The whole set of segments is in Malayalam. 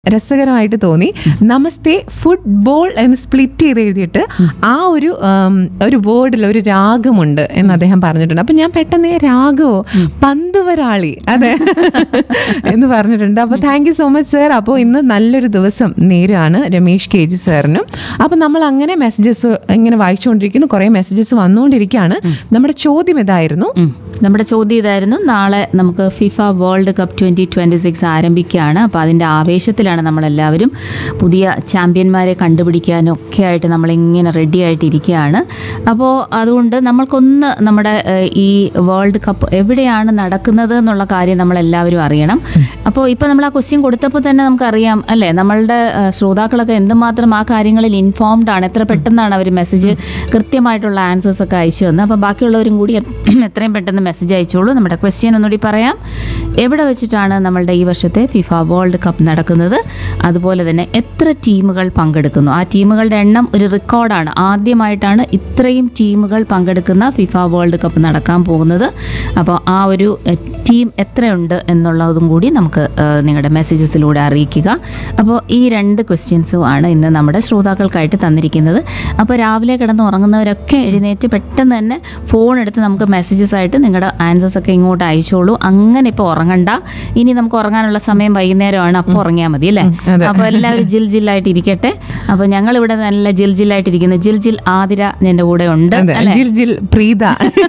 രസകരമായിട്ട് തോന്നി. നമസ്തേ ഫുട്ബോൾ എന്ന് സ്പ്ലിറ്റ് ചെയ്ത് എഴുതിയിട്ട് ആ ഒരു വേർഡിൽ ഒരു രാഗമുണ്ട് എന്ന് അദ്ദേഹം പറഞ്ഞിട്ടുണ്ട്. അപ്പൊ ഞാൻ പെട്ടെന്ന് രാഗമോ പന്തുവരാളി അതെ എന്ന് പറഞ്ഞിട്ടുണ്ട്. അപ്പൊ thank you so much sir. അപ്പോൾ ഇന്ന് നല്ലൊരു ദിവസം നേരാണ് രമേശ് കെ ജി സാറിനും. അപ്പൊ നമ്മൾ അങ്ങനെ മെസ്സേജസ് ഇങ്ങനെ വായിച്ചുകൊണ്ടിരിക്കുന്നു, കുറെ മെസ്സേജസ് വന്നുകൊണ്ടിരിക്കുകയാണ്. നമ്മുടെ ചോദ്യം ഇതായിരുന്നു. നാളെ നമുക്ക് ഫിഫ വേൾഡ് കപ്പ് 2026 ആരംഭിക്കുകയാണ്. അപ്പോൾ അതിൻ്റെ ആവേശത്തിലാണ് നമ്മളെല്ലാവരും. പുതിയ ചാമ്പ്യന്മാരെ കണ്ടുപിടിക്കാനൊക്കെ ആയിട്ട് നമ്മളിങ്ങനെ റെഡി ആയിട്ടിരിക്കുകയാണ്. അപ്പോൾ അതുകൊണ്ട് നമ്മൾക്കൊന്ന് നമ്മുടെ ഈ വേൾഡ് കപ്പ് എവിടെയാണ് നടക്കുന്നത് എന്നുള്ള കാര്യം നമ്മളെല്ലാവരും അറിയണം. അപ്പോൾ ഇപ്പോൾ നമ്മൾ ആ ക്വസ്റ്റ്യൻ കൊടുത്തപ്പോൾ തന്നെ നമുക്കറിയാം അല്ലേ, നമ്മളുടെ ശ്രോതാക്കളൊക്കെ എന്തുമാത്രം ആ കാര്യങ്ങളിൽ ഇൻഫോംഡ് ആണ്, എത്ര പെട്ടെന്നാണ് അവർ മെസ്സേജ് കൃത്യമായിട്ടുള്ള ആൻസേഴ്സ് ഒക്കെ അയച്ചു തന്നത്. അപ്പോൾ ബാക്കിയുള്ളവരും കൂടി എത്രയും പെട്ടെന്ന് മെസ്സേജ് അയച്ചോളൂ. നമ്മുടെ ക്വസ്റ്റ്യൻ ഒന്നുകൂടി പറയാം. എവിടെ വെച്ചിട്ടാണ് നമ്മളുടെ ഈ വർഷത്തെ ഫിഫ വേൾഡ് കപ്പ് നടക്കുന്നത്? അതുപോലെ തന്നെ എത്ര ടീമുകൾ പങ്കെടുക്കുന്നു? ആ ടീമുകളുടെ എണ്ണം ഒരു റെക്കോർഡാണ്. ആദ്യമായിട്ടാണ് ഇത്രയും ടീമുകൾ പങ്കെടുക്കുന്ന ഫിഫ വേൾഡ് കപ്പ് നടക്കാൻ പോകുന്നത്. അപ്പോൾ ആ ഒരു ടീം എത്രയുണ്ട് എന്നുള്ളതും കൂടി നമുക്ക് നിങ്ങളുടെ മെസ്സേജസിലൂടെ അറിയിക്കുക. അപ്പോൾ ഈ 2 ക്വസ്റ്റ്യൻസും ആണ് ഇന്ന് നമ്മുടെ ശ്രോതാക്കൾക്കായിട്ട് തന്നിരിക്കുന്നത്. അപ്പോൾ രാവിലെ കിടന്ന് ഉറങ്ങുന്നവരൊക്കെ എഴുന്നേറ്റ് പെട്ടെന്ന് തന്നെ ഫോൺ എടുത്ത് നമുക്ക് മെസ്സേജസ് ആയിട്ട് നിങ്ങളുടെ ആൻസേഴ്സ് ഒക്കെ ഇങ്ങോട്ട് അയച്ചോളൂ. അങ്ങനെ ഇപ്പോൾ ഉറങ്ങണ്ട, ഇനി നമുക്ക് ഉറങ്ങാനുള്ള സമയം വൈകുന്നേരമാണ്, അപ്പോൾ ഉറങ്ങിയാൽ മതി അല്ലേ. അപ്പോൾ എല്ലാവരും ജില്ലായിട്ട് ഇരിക്കട്ടെ. അപ്പോൾ ഞങ്ങൾ ഇവിടെ നല്ല ജില്ലായിട്ടിരിക്കുന്നു. ജിൽ ആതിര എൻ്റെ കൂടെ ഉണ്ട്. പ്രീത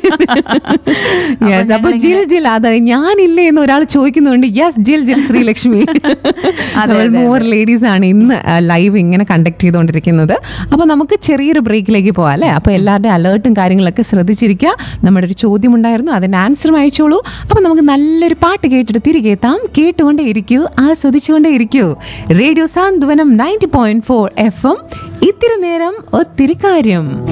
ഞാനില്ലേ എന്ന് ഒരാൾ ചോദിക്കുന്നുണ്ട്. യെസ് ജിൽ ശ്രീലക്ഷ്മി. മോർ ലേഡീസ് ആണ് ഇന്ന് ലൈവ് ഇങ്ങനെ കണ്ടക്ട് ചെയ്തുകൊണ്ടിരിക്കുന്നത്. അപ്പോൾ നമുക്ക് ചെറിയൊരു ബ്രേക്കിലേക്ക് പോകാം അല്ലേ. അപ്പോൾ എല്ലാവരുടെയും അലേർട്ടും കാര്യങ്ങളൊക്കെ ശ്രദ്ധിച്ചിരിക്കുക. നമ്മുടെ ഒരു ചോദ്യം ഉണ്ടായിരുന്നു, അതിന് ആൻസറും അയച്ചോളൂ. അപ്പോൾ നമുക്ക് നല്ലൊരു പാട്ട് കേട്ടിട്ട് തിരികെ എത്താം. കേട്ടുകൊണ്ടേ ഇരിക്കൂ, ആസ്വദിച്ചുകൊണ്ടേ ഇരിക്കൂ. റേഡിയോ സാന്ത്വനം 90.4 FM. ഇത്തിരി നേരം ഒത്തിരി കാര്യം.